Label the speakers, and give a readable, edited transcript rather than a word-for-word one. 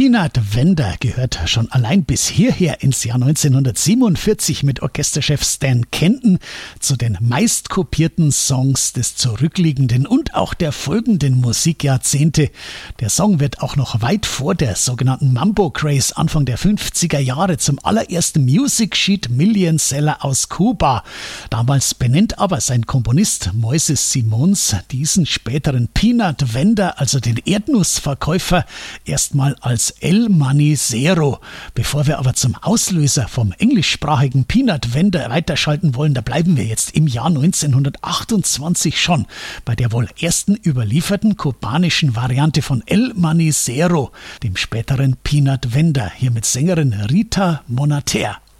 Speaker 1: Peanut Vender gehört schon allein bis hierher ins Jahr 1947 mit Orchesterchef Stan Kenton zu den meistkopierten Songs des zurückliegenden und auch der folgenden Musikjahrzehnte. Der Song wird auch noch weit vor der sogenannten Mambo-Craze Anfang der 50er Jahre zum allerersten Music Sheet Millionseller aus Kuba. Damals benennt aber sein Komponist Moises Simons diesen späteren Peanut Vender, also den Erdnussverkäufer, erstmal als El Manicero. Bevor wir aber zum Auslöser vom englischsprachigen Peanut Vender weiterschalten wollen, da bleiben wir jetzt im Jahr 1928 schon bei der wohl ersten überlieferten kubanischen Variante von El Manicero, dem späteren Peanut Vender, hier mit Sängerin Rita Monater.